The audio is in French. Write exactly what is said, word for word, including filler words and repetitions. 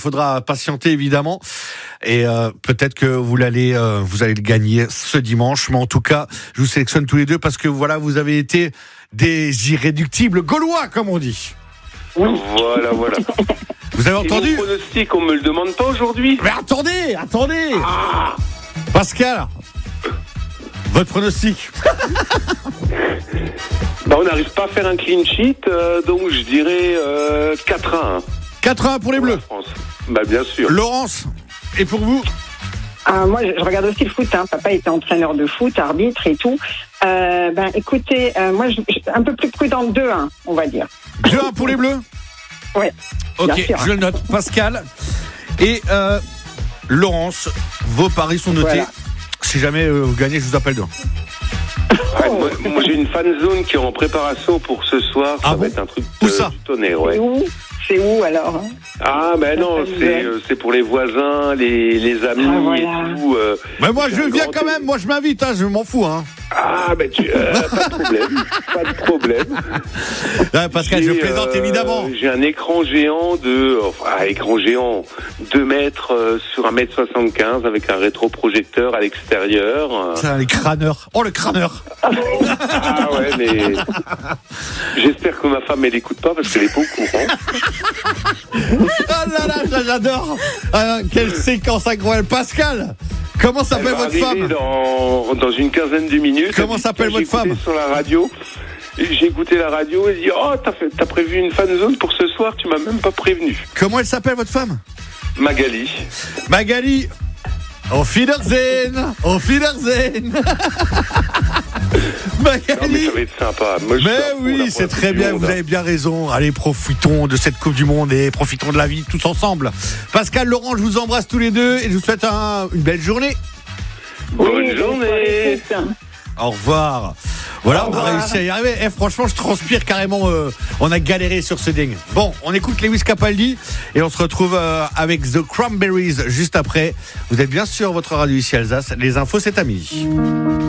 faudra patienter évidemment. Et euh, peut-être que vous allez, euh, vous allez le gagner ce dimanche. Mais en tout cas, je vous sélectionne tous les deux parce que voilà, vous avez été des irréductibles Gaulois, comme on dit. Voilà, voilà. Vous avez entendu ? Et mon pronostic, on me le demande pas aujourd'hui. Mais attendez, attendez Ah Pascal, votre pronostic ? Bah, on n'arrive pas à faire un clean sheet, euh, donc je dirais euh, quatre à un. quatre à un pour les Bleus. France. Bah, bien sûr. Laurence, et pour vous ? Ah, moi, je regarde aussi le foot. Hein. Papa était entraîneur de foot, arbitre et tout. Euh, ben, écoutez, euh, moi, je, je, un peu plus prudente, deux à un, on va dire. deux à un pour les Bleus ? Oui. Ok, je le note. Pascal et euh, Laurence, vos paris sont notés. Voilà. Si jamais euh, vous gagnez, je vous appelle demain. Ouais, moi, moi, j'ai une fan zone qui est en préparation pour ce soir. Ça ah va bon être un truc Où de, ça du tonnerre, ouais. C'est où C'est où alors hein Ah ben non, c'est, euh, c'est pour les voisins, les, les amis ah, voilà. et tout. Euh, Mais moi je viens quand même, moi je m'invite, hein, je m'en fous. Hein. Ah ben tu, euh, pas de problème, pas de problème. Ouais, Pascal, j'ai, je plaisante euh, évidemment. J'ai un écran géant de, enfin écran géant, deux mètres euh, sur un mètre soixante-quinze avec un rétroprojecteur à l'extérieur. C'est les crâneurs. Oh le crâneur. Ah ouais mais j'espère que ma femme elle écoute pas parce qu'elle est pas au courant. Oh là là, j'adore. euh, Quelle séquence incroyable. Pascal, comment s'appelle votre femme dans, dans une quinzaine de minutes. Comment s'appelle votre femme sur la radio. J'ai écouté la radio et dit oh t'as, fait, t'as prévu une fan zone pour ce soir, tu m'as même pas prévenu. Comment elle s'appelle votre femme? Magali. Magali. Auf Wiedersehen. Auf Wiedersehen. Magali. Non, mais ça va être sympa. Moi, je mais oui, c'est très bien, vous avez bien raison. Allez, profitons de cette Coupe du Monde et profitons de la vie tous ensemble. Pascal, Laurent, je vous embrasse tous les deux et je vous souhaite un, une belle journée. Bonne oui, journée. Au revoir. Voilà, Au revoir. On a réussi à y arriver. Eh, franchement, je transpire carrément. Euh, on a galéré sur ce ding. Bon, on écoute Lewis Capaldi et on se retrouve euh, avec The Cranberries juste après. Vous êtes bien sur votre radio ici Alsace. Les infos, c'est à midi.